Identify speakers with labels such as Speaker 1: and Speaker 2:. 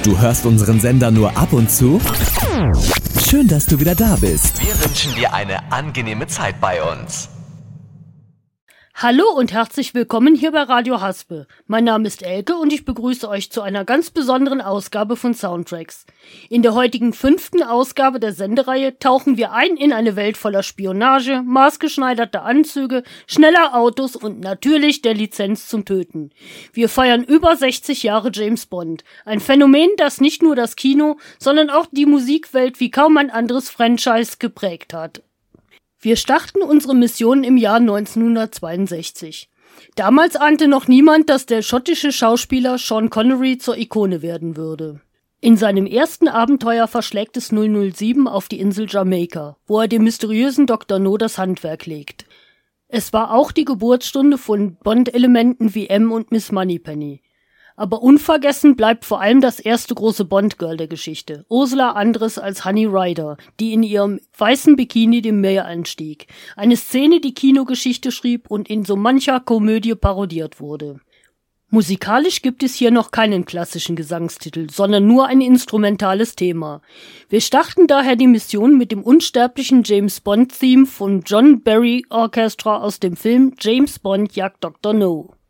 Speaker 1: Du hörst unseren Sender nur ab und zu? Schön, dass du wieder da bist.
Speaker 2: Wir wünschen dir eine angenehme Zeit bei uns.
Speaker 3: Hallo und herzlich willkommen hier bei Radio Haspe. Mein Name ist Elke und ich begrüße euch zu einer ganz besonderen Ausgabe von Soundtracks. In der heutigen 5. Ausgabe der Sendereihe tauchen wir ein in eine Welt voller Spionage, maßgeschneiderter Anzüge, schneller Autos und natürlich der Lizenz zum Töten. Wir feiern über 60 Jahre James Bond. Ein Phänomen, das nicht nur das Kino, sondern auch die Musikwelt wie kaum ein anderes Franchise geprägt hat. Wir starten unsere Mission im Jahr 1962. Damals ahnte noch niemand, dass der schottische Schauspieler Sean Connery zur Ikone werden würde. In seinem ersten Abenteuer verschlägt es 007 auf die Insel Jamaika, wo er dem mysteriösen Dr. No das Handwerk legt. Es war auch die Geburtsstunde von Bond-Elementen wie M und Miss Moneypenny. Aber unvergessen bleibt vor allem das erste große Bond-Girl der Geschichte, Ursula Andress als Honey Rider, die in ihrem weißen Bikini dem Meer anstieg. Eine Szene, die Kinogeschichte schrieb und in so mancher Komödie parodiert wurde. Musikalisch gibt es hier noch keinen klassischen Gesangstitel, sondern nur ein instrumentales Thema. Wir starten daher die Mission mit dem unsterblichen James Bond-Theme von John Barry Orchestra aus dem Film James Bond jagt Dr. No.